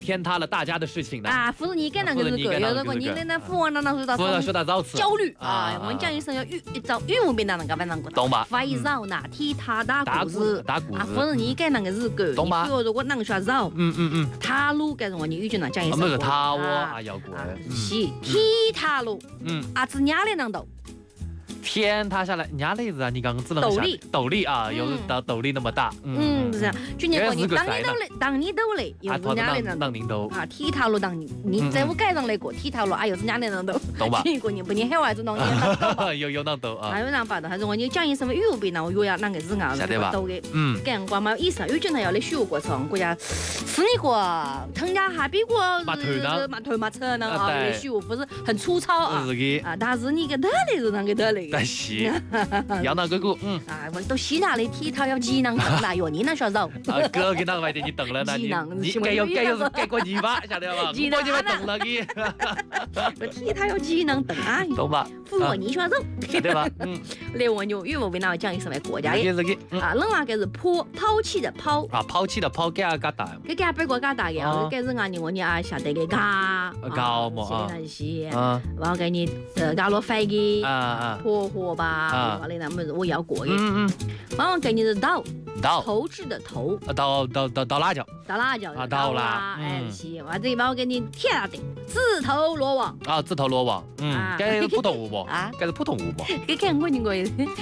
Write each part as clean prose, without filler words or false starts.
天塌了大家的事情呢。 啊，夫人你该啷个日个？有如果你的那父王啷说到说到早吃焦虑啊，我讲一声要找语文别啷个办啷个， 懂吧？ 发一绕那踢他打故事， 打故事。 夫人你该啷个日个？ 懂吧？ 如果啷个绕，他路该我你语句啷讲一声？ 那个他我啊要过。 是踢他路，啊子伢的啷道？ 天塌下来，人家那子啊，你刚刚只能下斗笠啊，有到斗笠那么大。 是这样。去年过年当你斗嘞，有人家的当领斗啊，踢他路当你在我街上来过踢他路，哎呦，人家的啷斗？ 懂吧？ 去年过年不你海外子啷斗？有啷斗啊？ 还有啷把的，还是我你讲一什么语病呢？我又要啷个日啊？ 晓得吧？ 斗的，干光嘛意思？有经常要来学过程，国家是你过藤家还比过马头嘛车呢啊？来学不是很粗糙啊？ 是的啊，但是你个得来是啷个得来？ 但是。要拿哥哥， 啊，我都西拿的体操要技能等了哟，你那说绕？ 啊，哥给那个外地你等了，那你该过你吧，晓得吧？ 技能你们等了你。 我体操要技能等啊， 懂吧？ 符合你说绕， 晓得吧？ 来我牛语文为哪讲一什么国家的？啊，人话该是抛弃的抛啊，抛弃的抛给他嘎大， 给他别个嘎大的，该是俺你我你啊晓得个嘎嘛啊， 然后给你嘎罗翻的破火吧。完了，那么我要过的，往往给你是刀，投掷的投， 倒辣椒， 倒辣椒， 倒啦， 哎是，完这把我给你贴了的，自投罗网啊，自投罗网，该是普通话不？ 啊， 该是普通话不？ 给看我你个，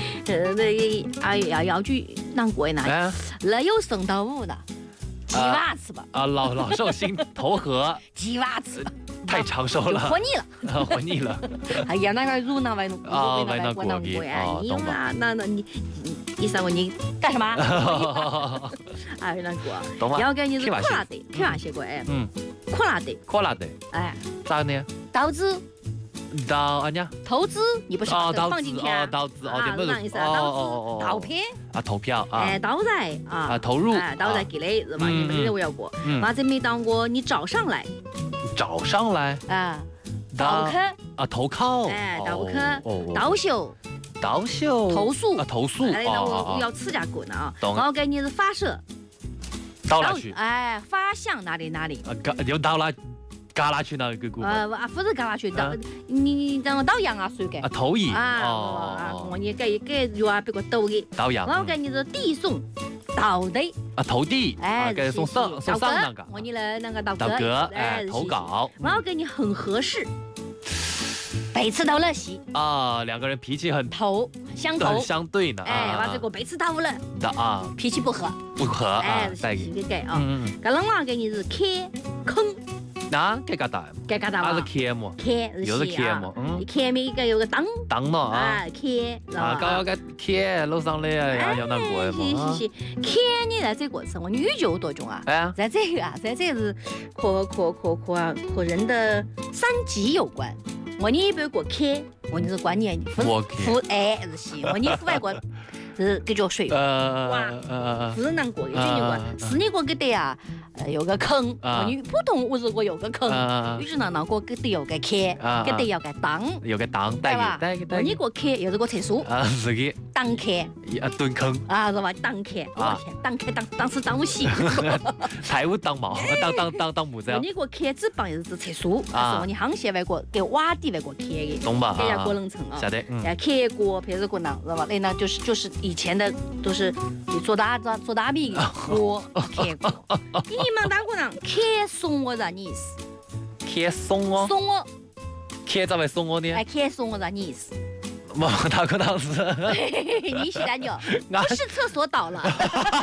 要句难过呢，那有生到五的，鸡娃子吧？ 啊，老寿星投河， 鸡娃子。 太长寿了， 活腻了， 活腻了。 哎呀，那个乳那外弄啊，外弄过哎，你嘛，那你上过你干什么？哎，那过， 懂吗？ 要给你是扩拉的，开玩笑过哎，扩拉的，哎， 咋呢？ 投资， 啊呀， 投资，你不是放进去啊？ 投资哦， 对，那意思啊，投票啊，投票啊， 哎，倒在啊， 投入， 倒在给嘞是吧？你没得我要过，完这没当过，你找上来。 找上来啊，倒客啊，投靠， 哎，倒客，倒休，投诉啊，投诉， 哎，那我要吃家滚啊， 懂。 然后给你是发射， 到哪去？ 哎，发向哪里？ 啊，又到了，嘎哪去那个股？ 不是嘎哪去，你让我倒洋啊，谁给？ 啊，投影啊，我你给有啊，别个倒给， 倒洋， 然后给你是递送。倒地啊，投递， 哎， 给送上那个， 我你来那个倒阁，哎，投稿， 然后给你很合适，彼此都乐喜啊，两个人脾气很相对呢， 哎，完这个彼此都了啊， 脾气不合， 哎， 是一个啊，搿人话给你是开坑。 那该嘎达， 嘛是开么？ 又是开么？ 开面一个有个档了啊，开， 刚要个开楼上来啊，要难过嘛。是，开你在这过程，你语句有多重啊？ 哎， 在这个啊，在这是和人的三级有关。我你不要过开，我你是观念，哎是，我你户外过。是给叫水哇，不是难过的，就你过，是你过给的呀，有个坑，你普通我如果有个坑，于是呢，过给的有个开，给的有个档，对吧？你过开又是个厕所， 是的， 档开， 蹲坑， 是吧？档开，我天，档是当不起， 财务当毛，当木子。 你过开只帮又是厕所，是吧？你航线外国给瓦地外国开的， 懂吧？ 给下过冷层啊， 晓得， 开过，平时过呢，知道吧？那呢就是以前的都是你做大米的锅开过，你们打过呢？开松我啥意思？ 开松哦， 松我， 开咋会松我呢？ 哎，开松我啥意思？ 我打过当时， 你洗单脚，不是厕所倒了，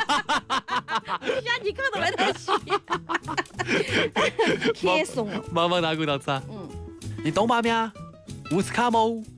你看到没得洗？开松， 妈妈打过当时啊？你懂吗？咩？乌斯卡姆。